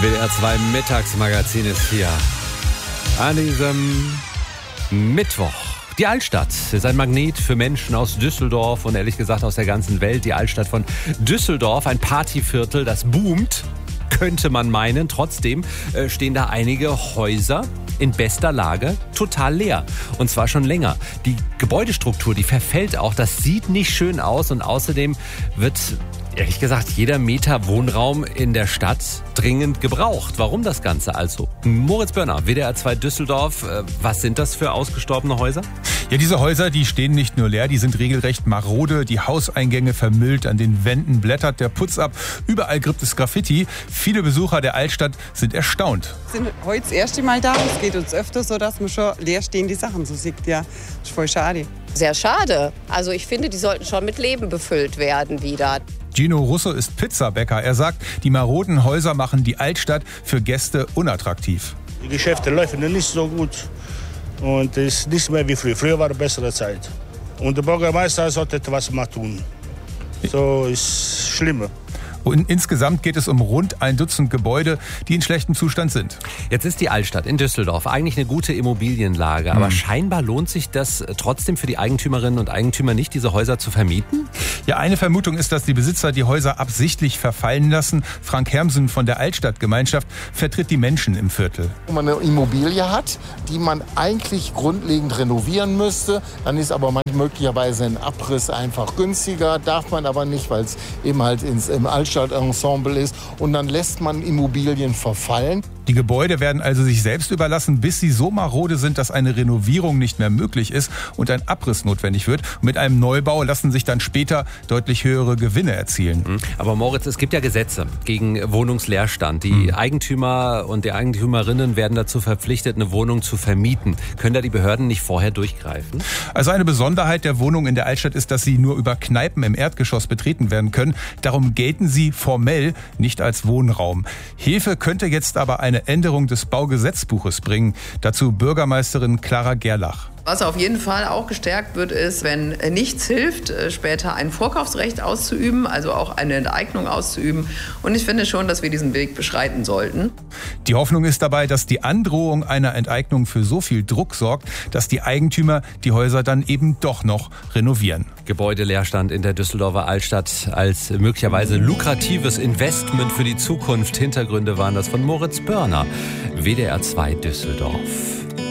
WDR 2 Mittagsmagazin ist hier an diesem Mittwoch. Die Altstadt ist ein Magnet für Menschen aus Düsseldorf und ehrlich gesagt aus der ganzen Welt. Die Altstadt von Düsseldorf, ein Partyviertel, das boomt, könnte man meinen. Trotzdem stehen da einige Häuser in bester Lage total leer. Und zwar schon länger. Die Gebäudestruktur, die verfällt auch. Das sieht nicht schön aus und außerdem wird ehrlich gesagt jeder Meter Wohnraum in der Stadt dringend gebraucht. Warum das Ganze also? Moritz Börner, WDR 2 Düsseldorf. Was sind das für ausgestorbene Häuser? Ja, diese Häuser, die stehen nicht nur leer, die sind regelrecht marode. Die Hauseingänge vermüllt, an den Wänden blättert der Putz ab. Überall gibt es Graffiti. Viele Besucher der Altstadt sind erstaunt. Wir sind heute das erste Mal da. Es geht uns öfter so, dass man schon leer stehende Sachen so sieht. Ja, das ist voll schade. Sehr schade. Also ich finde, die sollten schon mit Leben befüllt werden wieder. Gino Russo ist Pizzabäcker. Er sagt, die maroden Häuser machen die Altstadt für Gäste unattraktiv. Die Geschäfte laufen nicht so gut und es ist nicht mehr wie früher. Früher war eine bessere Zeit. Und der Bürgermeister sollte etwas mal tun. So ist schlimmer. Und insgesamt geht es um rund 1 Dutzend Gebäude, die in schlechtem Zustand sind. Jetzt ist die Altstadt in Düsseldorf eigentlich eine gute Immobilienlage, aber scheinbar lohnt sich das trotzdem für die Eigentümerinnen und Eigentümer nicht, diese Häuser zu vermieten? Ja, eine Vermutung ist, dass die Besitzer die Häuser absichtlich verfallen lassen. Frank Hermsen von der Altstadtgemeinschaft vertritt die Menschen im Viertel. Wenn man eine Immobilie hat, die man eigentlich grundlegend renovieren müsste, dann ist aber möglicherweise ein Abriss einfach günstiger, darf man aber nicht, weil es eben halt im Altstadtensemble ist, und dann lässt man Immobilien verfallen. Die Gebäude werden also sich selbst überlassen, bis sie so marode sind, dass eine Renovierung nicht mehr möglich ist und ein Abriss notwendig wird. Und mit einem Neubau lassen sich dann später deutlich höhere Gewinne erzielen. Aber Moritz, es gibt ja Gesetze gegen Wohnungsleerstand. Die Eigentümer und die Eigentümerinnen werden dazu verpflichtet, eine Wohnung zu vermieten. Können da die Behörden nicht vorher durchgreifen? Also eine Besonderheit der Wohnungen in der Altstadt ist, dass sie nur über Kneipen im Erdgeschoss betreten werden können. Darum gelten sie formell nicht als Wohnraum. Hilfe könnte jetzt aber eine Änderung des Baugesetzbuches bringen. Dazu Bürgermeisterin Clara Gerlach. Was auf jeden Fall auch gestärkt wird, ist, wenn nichts hilft, später ein Vorkaufsrecht auszuüben, also auch eine Enteignung auszuüben. Und ich finde schon, dass wir diesen Weg beschreiten sollten. Die Hoffnung ist dabei, dass die Androhung einer Enteignung für so viel Druck sorgt, dass die Eigentümer die Häuser dann eben doch noch renovieren. Gebäudeleerstand in der Düsseldorfer Altstadt als möglicherweise lukratives Investment für die Zukunft. Hintergründe waren das von Moritz Börner, WDR 2 Düsseldorf.